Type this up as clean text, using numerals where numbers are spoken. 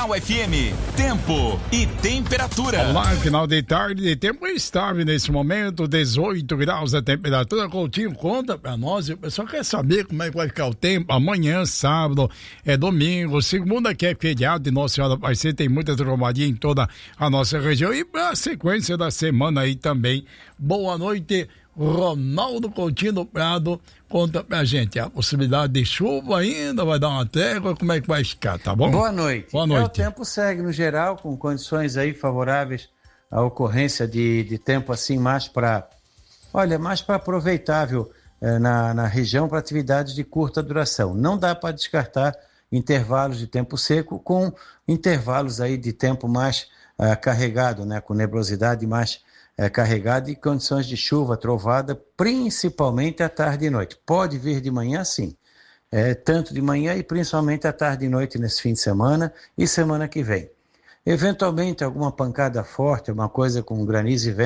Jornal FM, tempo e temperatura. Olá, final de tarde, tempo estável nesse momento, 18 graus a temperatura. Coutinho, conta pra nós, o pessoal quer saber como é que vai ficar o tempo amanhã, sábado, domingo, segunda que é feriado de Nossa Senhora Aparecida, tem muita trombadinha em toda a nossa região e a sequência da semana aí também. Boa noite, Ronaldo Coutinho do Prado, conta pra gente a possibilidade de chuva ainda, vai dar uma trégua, como é que vai ficar, tá bom? Boa noite. Boa noite. O tempo segue no geral, com condições aí favoráveis à ocorrência de tempo assim mais para aproveitável na região para atividades de curta duração. Não dá para descartar intervalos de tempo seco com intervalos aí de tempo mais carregado, né, com nebulosidade mais carregada e condições de chuva, trovada, principalmente à tarde e noite. Pode vir de manhã, sim. Tanto de manhã e principalmente à tarde e noite nesse fim de semana e semana que vem. Eventualmente, alguma pancada forte, alguma coisa com granizo e vento,